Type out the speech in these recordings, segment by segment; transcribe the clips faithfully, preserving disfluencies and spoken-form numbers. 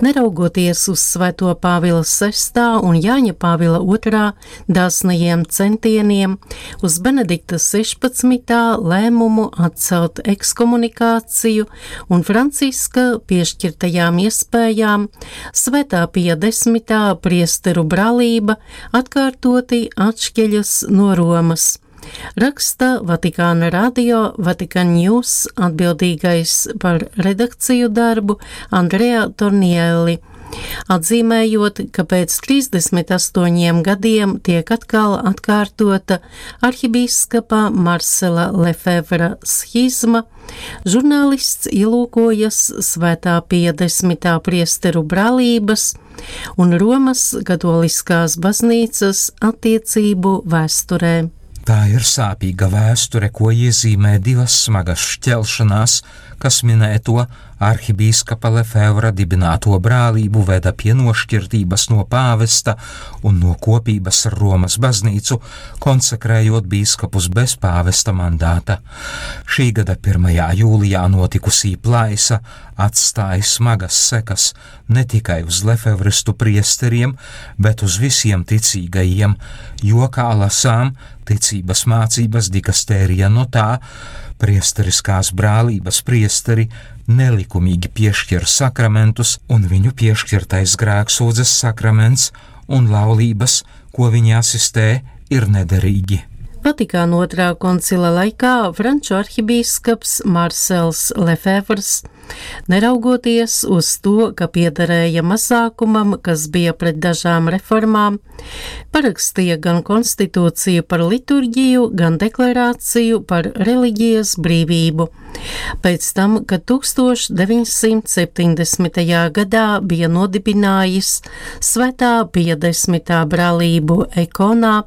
Neraugoties uz Svēto Pāvila sestā un Jāņa Pāvila otrā dāsnajiem centieniem, uz Benedikta sešpadsmitā lēmumu atcelt ekskomunikāciju un Franciska piešķirtajām iespējām, Svētā Pija desmitā priesteru brālība atkārtoti atšķeļas no Romas. Raksta Vatikāna radio, Vatikan News atbildīgais par redakciju darbu Andrea Tornielli, atzīmējot, ka pēc trīsdesmit astoņiem gadiem tiek atkal atkārtota arhibīskapa Marsela Lefevra schizma. Žurnālists ielūkojas Svētā Pija desmitā priesteru brālības un Romas katoliskās baznīcas attiecību vēsturē. Tā ir sāpīga vēsture, ko iezīmē divas smagas šķelšanās, kas minēto arhibīskapa Lefevra dibināto brālību veda pie nošķirtības no pāvesta un no kopības ar Romas baznīcu, konsekrējot bīskapus bez pāvesta mandāta. Šī gada pirmajā jūlijā notikusī plaisa atstāja smagas sekas ne tikai uz lefevristu priesteriem, bet uz visiem ticīgajiem, jo, kā lasām, ticības mācības dikastērija notā, priesteriskās brālības priesteri nelikumīgi piešķir sakramentus, un viņu piešķirtais grēksūdzes sakraments un laulības, ko viņi asistē, ir nederīgi. Vatikāna otrā koncila laikā franču arhibīskaps Marsels Lefevrs, neraugoties uz to, ka piederēja mazākumam, kas bija pret dažām reformām, parakstīja gan konstitūciju par liturģiju, gan deklarāciju par reliģijas brīvību. Pēc tam, kad tūkstoš deviņsimt septiņdesmitajā gadā bija nodibinājis Svētā Pija desmitā brālību Ekonā,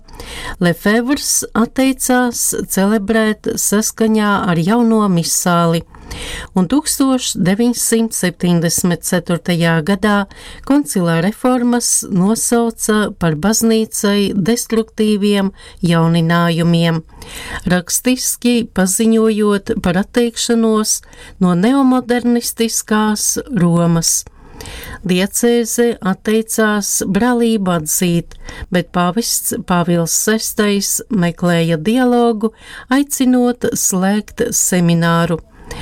Lefevrs atteicās celebrēt saskaņā ar jauno misāli, un tūkstoš deviņsimt septiņdesmit ceturtajā gadā koncilā reformas nosauca par baznīcai destruktīviem jauninājumiem, rakstiski paziņojot par atteikšanos no neomodernistiskās Romas. Diecēze atteicās brālību atzīt, bet pāvests Pāvils sestais meklēja dialogu, aicinot slēgt semināru.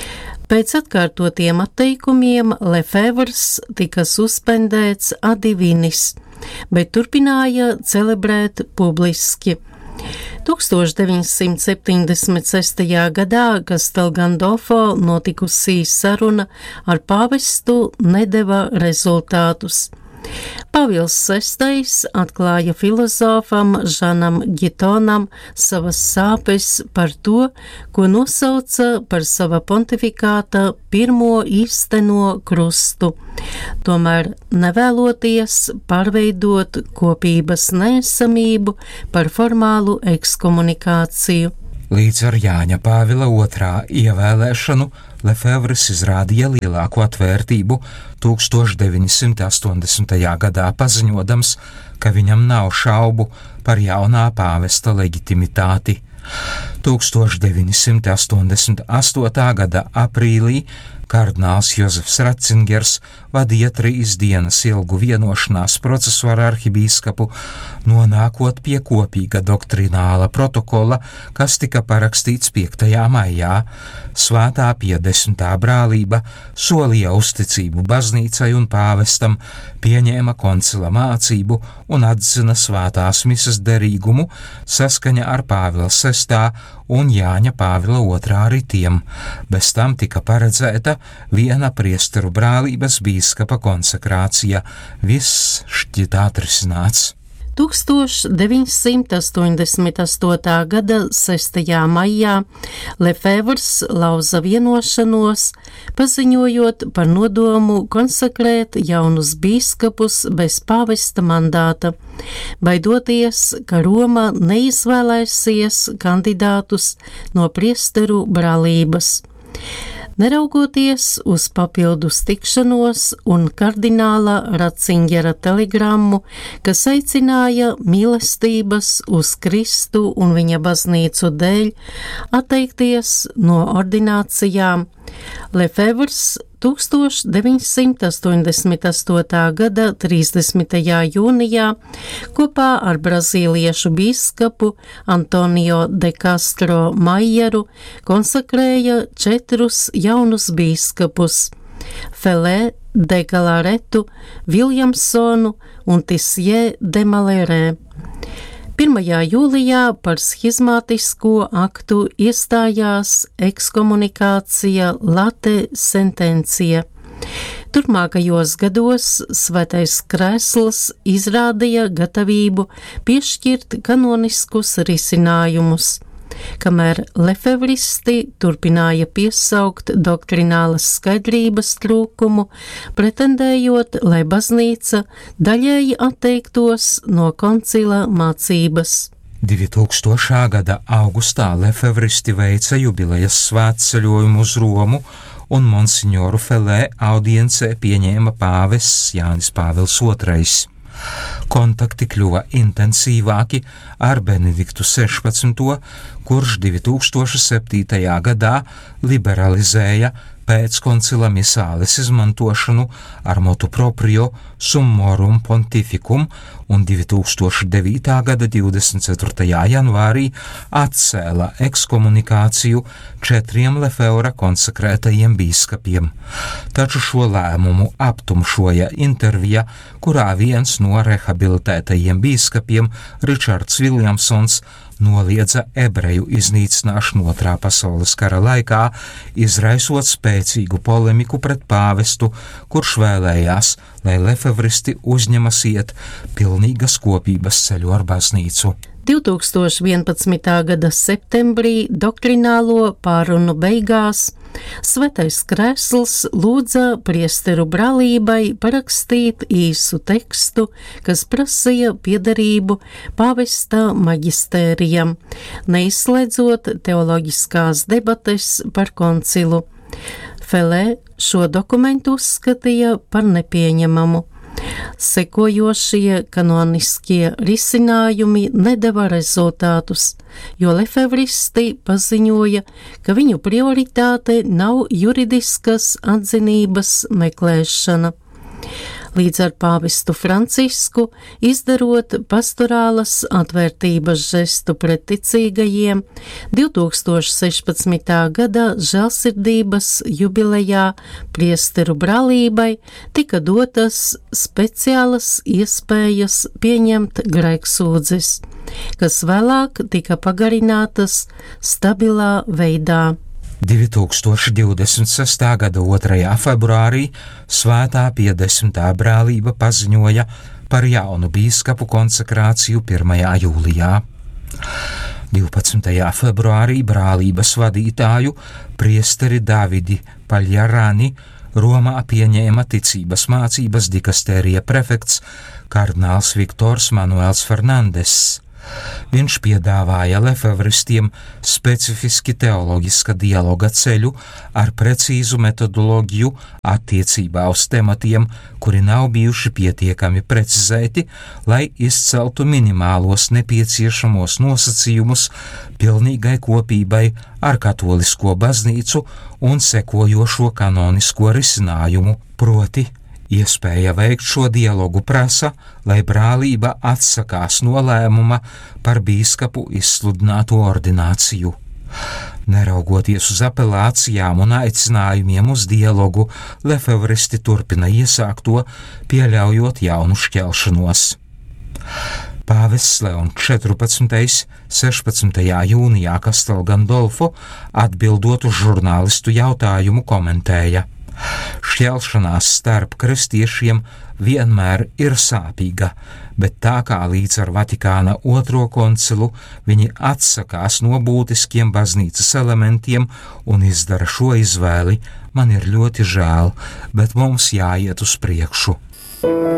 Pēc atkārtotiem atteikumiem Lefevrs tika suspendēts adivinis, bet turpināja celebrēt publiski. tūkstoš deviņsimt septiņdesmit sestajā gadā Castel Gandolfo notikusī saruna ar pāvestu nedeva rezultātus. Pāvils sestais atklāja filozofam Žanam Gitonam savas sāpes par to, ko nosauca par sava pontifikāta pirmo īsteno krustu, tomēr nevēloties pārveidot kopības neesamību par formālu ekskomunikāciju. Līdz ar Jāņa Pāvila otrā ievēlēšanu Lefevris izrādīja lielāku atvērtību tūkstoš deviņsimt astoņdesmitajā gadā paziņodams, ka viņam nav šaubu par jaunā pāvesta leģitimitāti. tūkstoš deviņsimt astoņdesmit astotā gada aprīlī kardināls Jozefs Ratzingers vadīja trīs dienas ilgu vienošanās procesu ar arhibīskapu, nonākot pie kopīga doktrināla protokola, kas tika parakstīts piektajā maijā. Svētā Pija desmitā brālība solīja uzticību baznīcai un pāvestam, pieņēma koncila mācību un atzina svētās misas derīgumu saskaņa ar Pāvila sestā un Jāņa Pāvila otrā ritiem. Bez tam tika paredzēta viena priesteru brālības bīskapa konsekrācija. Viss šķita atrisināts. tūkstoš deviņsimt astoņdesmit astotā gada sestajā maijā Lefevrs lauza vienošanos, paziņojot par nodomu konsekrēt jaunus bīskapus bez pāvesta mandāta, baidoties, ka Roma neizvēlēsies kandidātus no priesteru brālības. Neraugoties uz papildus tikšanos un kardināla Ratzingera telegrammu, kas aicināja mīlestības uz Kristu un viņa baznīcu dēļ atteikties no ordinācijām, Lefevrs tūkstoš deviņsimt astoņdesmit astotā gada trīsdesmitajā jūnijā kopā ar brazīliešu bīskapu Antonio de Castro Maieru konsekrēja četrus jaunus bīskapus – Felē de Galaretu, Viljamsonu un Tisjē de Malerē. pirmajā jūlijā par schizmātisko aktu iestājās ekskomunikācija late sentencija. Turpmākajos gados Svētais Krēsls izrādīja gatavību piešķirt kanoniskus risinājumus, kamēr lefevristi turpināja piesaukt doktrinālas skaidrības trūkumu, pretendējot, lai baznīca daļēji atteiktos no koncila mācības. divtūkstošā gada augustā lefevristi veica jubilejas svētceļojumu uz Romu, un monsignoru Felē audiencē pieņēma pāvests Jānis Pāvils otrais. Kontakti kļuva intensīvāki ar Benediktu sešpadsmito, kurš divtūkstoš septītajā gadā liberalizēja pēckoncila misāles izmantošanu ar motu proprio summorum pontificum, un divtūkstoš devītā gada divdesmit ceturtajā janvārī atcēla ekskomunikāciju četriem Lefevra konsekrētajiem bīskapiem. Taču šo lēmumu aptumšoja intervija, kurā viens no rehabilitētajiem bīskapiem, Ričards Viljamsons, noliedza ebreju iznīcināšanu Otrā pasaules kara laikā, izraisot spēcīgu polemiku pret pāvestu, kurš vēlējās, lai lefevristi uzņemas iet pilnīgas kopības ceļu ar baznīcu. divtūkstoš vienpadsmitā gada septembrī doktrinālo pārunu beigās Svētais Krēsls lūdza priesteru brālībai parakstīt īsu tekstu, kas prasīja piederību pāvesta maģistērijam, neizslēdzot teoloģiskās debates par koncilu. Felē šo dokumentu uzskatīja par nepieņemamu. Sekojošie kanoniskie risinājumi nedeva rezultātus, jo lefevristi paziņoja, ka viņu prioritāte nav juridiskas atzinības meklēšana. Līdz ar pāvestu Francisku izdarot pastorālas atvērtības žestu pret ticīgajiem, divtūkstoš sešpadsmitā gada žēlsirdības jubilejā priesteru brālībai tika dotas speciālas iespējas pieņemt grēksūdzes, kas vēlāk tika pagarinātas stabilā veidā. divtūkstoš divdesmit sestā gada otrajā februārī Svētā piedesmitā brālība paziņoja par jaunu bīskapu konsekrāciju pirmajā jūlijā. divpadsmitajā februārī brālības vadītāju priesteri Davidi Paļjarani Romā pieņēma ticības mācības dikastērija prefekts kardināls Viktors Manuels Fernandes. Viņš piedāvāja lefevristiem specifiski teoloģiska dialoga ceļu ar precīzu metodoloģiju attiecībā uz tematiem, kuri nav bijuši pietiekami precizēti, lai izceltu minimālos nepieciešamos nosacījumus pilnīgai kopībai ar katolisko baznīcu un sekojošo kanonisko risinājumu, proti iespēja veikt šo dialogu prasa, lai brālība atsakās no lēmuma par bīskapu izsludināto ordināciju. Neraugoties uz apelācijām un aicinājumiem uz dialogu, lefevristi turpina iesākto, pieļaujot jaunu šķelšanos. Pāvests Leons četrpadsmitais sešpadsmitajā jūnijā Castel Gandolfo atbildot uz žurnālistu jautājumu komentēja: šķelšanās starp kristiešiem vienmēr ir sāpīga, bet tā kā līdz ar Vatikāna otro koncilu viņi atsakās no būtiskiem baznīcas elementiem un izdara šo izvēli, man ir ļoti žēl, bet mums jāiet uz priekšu.